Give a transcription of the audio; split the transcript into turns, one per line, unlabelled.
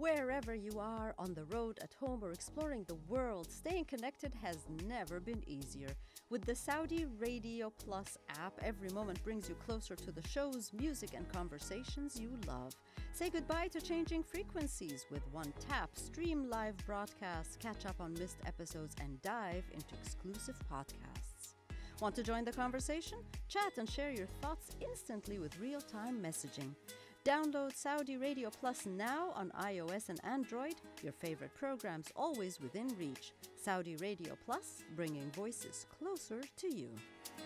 Wherever you are, on the road, at home, or exploring the world, staying connected has never been easier. With the Saudi Radio Plus app, every moment brings you closer to the shows, music, and conversations you love. Say goodbye to changing frequencies with one tap. Stream live broadcasts, catch up on missed episodes, and dive into exclusive podcasts. Want to join the conversation? Chat and share your thoughts instantly with real-time messaging. Download Saudi Radio Plus now on iOS and Android. Your favorite programs always within reach. Saudi Radio Plus, bringing voices closer to you.